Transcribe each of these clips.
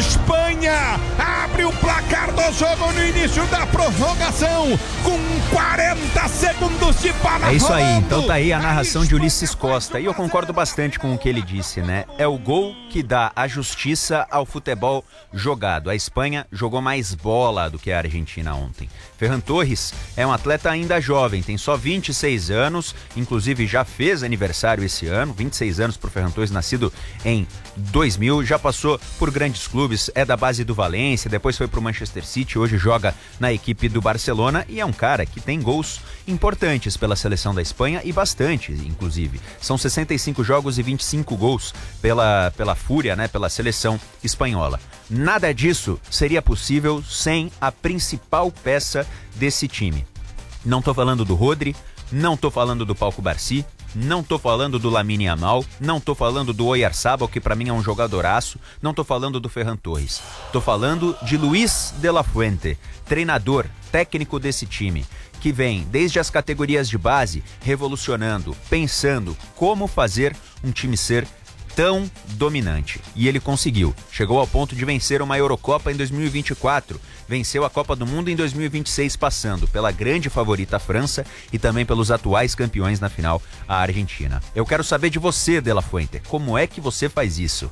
Espanha abre o placar do jogo no início da prorrogação com 40 segundos de bala. É isso aí, rolando. então tá aí a narração de Ulisses Costa. E eu concordo bastante com o que ele disse, né? É o gol que dá a justiça ao futebol jogado. A Espanha jogou mais bola do que a Argentina ontem. Ferran Torres é um atleta ainda jovem, tem só 26 anos, inclusive já fez aniversário esse ano, 26 anos pro Ferran Torres, nascido em 2000, já passou por grandes clubes, é da base do Valência, depois foi pro Manchester City, hoje joga na equipe do Barcelona e é um cara que tem gols importantes pela seleção da Espanha e bastante, inclusive. São 65 jogos e 25 gols pela Fúria, né, pela seleção espanhola. Nada disso seria possível sem a principal peça desse time. Não tô falando do Rodri, não tô falando do Pau Cubarsí, não tô falando do Lamine Yamal, não tô falando do Oyarzabal, que pra mim é um jogadoraço, não tô falando do Ferran Torres. Tô falando de Luis de la Fuente, treinador, técnico desse time, que vem desde as categorias de base revolucionando, pensando como fazer um time ser tão dominante. E ele conseguiu. Chegou ao ponto de vencer uma Eurocopa em 2024. Venceu a Copa do Mundo em 2026, passando pela grande favorita França e também pelos atuais campeões na final, a Argentina. Eu quero saber de você, De La Fuente. Como é que você faz isso?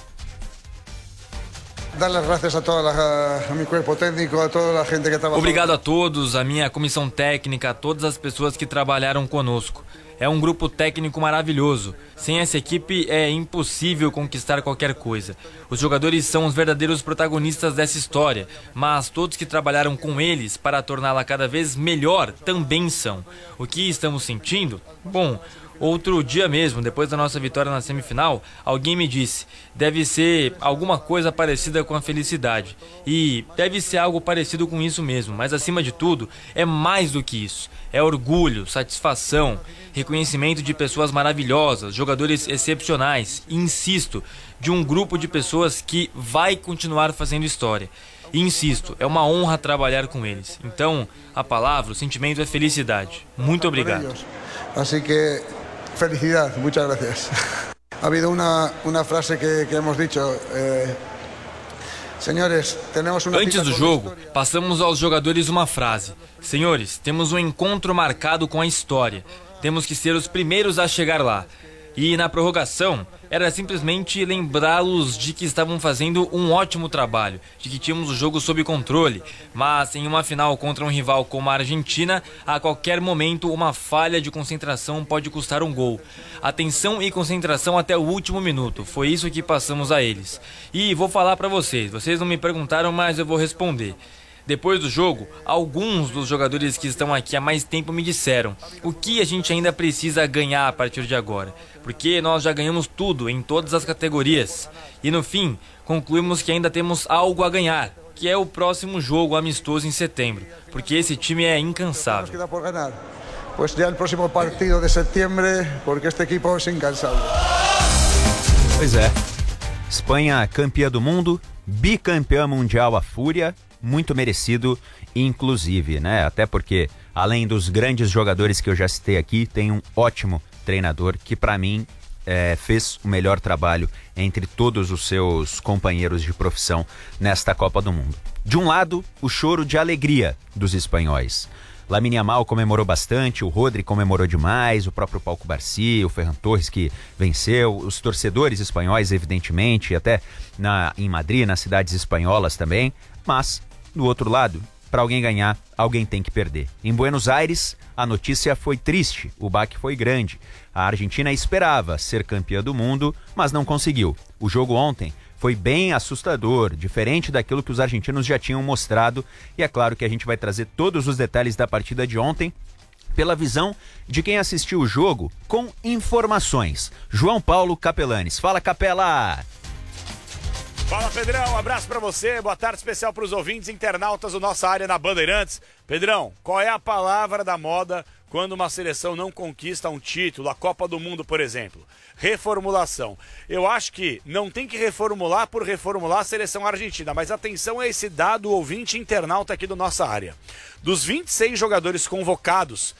Obrigado a todos, a minha comissão técnica, a todas as pessoas que trabalharam conosco. É um grupo técnico maravilhoso. Sem essa equipe é impossível conquistar qualquer coisa. Os jogadores são os verdadeiros protagonistas dessa história, mas todos que trabalharam com eles para torná-la cada vez melhor também são. O que estamos sentindo? Bom, outro dia mesmo, depois da nossa vitória na semifinal, alguém me disse: deve ser alguma coisa parecida com a felicidade. E deve ser algo parecido com isso mesmo, mas acima de tudo, é mais do que isso. É orgulho, satisfação, reconhecimento de pessoas maravilhosas, jogadores excepcionais, e insisto, de um grupo de pessoas que vai continuar fazendo história. E insisto, é uma honra trabalhar com eles. Então, a palavra, o sentimento é felicidade. Muito obrigado. Assim que felicidade, muchas gracias. Ha habido una frase que hemos dicho, senhores, temos uma. Antes do jogo, passamos aos jogadores uma frase: senhores, temos um encontro marcado com a história. Temos que ser os primeiros a chegar lá. E na prorrogação, era simplesmente lembrá-los de que estavam fazendo um ótimo trabalho, de que tínhamos o jogo sob controle, mas em uma final contra um rival como a Argentina, a qualquer momento uma falha de concentração pode custar um gol. Atenção e concentração até o último minuto, foi isso que passamos a eles. E vou falar pra vocês não me perguntaram, mas eu vou responder. Depois do jogo, alguns dos jogadores que estão aqui há mais tempo me disseram o que a gente ainda precisa ganhar a partir de agora, porque nós já ganhamos tudo em todas as categorias. E no fim, concluímos que ainda temos algo a ganhar, que é o próximo jogo amistoso em setembro, porque esse time é incansável. Pues ya el próximo partido de septiembre, porque este equipo es incansable. Pois é. Espanha campeã do mundo, bicampeã mundial a Fúria, muito merecido, inclusive, né? Até porque, além dos grandes jogadores que eu já citei aqui, tem um ótimo treinador que, para mim, fez o melhor trabalho entre todos os seus companheiros de profissão nesta Copa do Mundo. De um lado, o choro de alegria dos espanhóis. Lamine Yamal comemorou bastante, o Rodri comemorou demais, o próprio Pau Cubarsí, o Ferran Torres que venceu, os torcedores espanhóis, evidentemente, até em Madrid, nas cidades espanholas também, mas, do outro lado, para alguém ganhar, alguém tem que perder. Em Buenos Aires, a notícia foi triste, o baque foi grande. A Argentina esperava ser campeã do mundo, mas não conseguiu. O jogo ontem foi bem assustador, diferente daquilo que os argentinos já tinham mostrado, e é claro que a gente vai trazer todos os detalhes da partida de ontem pela visão de quem assistiu o jogo com informações. João Paulo Capelanes. Fala, Capela! Fala, Pedrão, um abraço pra você, boa tarde especial pros ouvintes internautas do Nossa Área na Bandeirantes. Pedrão, qual é a palavra da moda quando uma seleção não conquista um título, a Copa do Mundo, por exemplo? Reformulação. Eu acho que não tem que reformular por reformular a seleção argentina, mas atenção a esse dado ouvinte internauta aqui do Nossa Área. Dos 26 jogadores convocados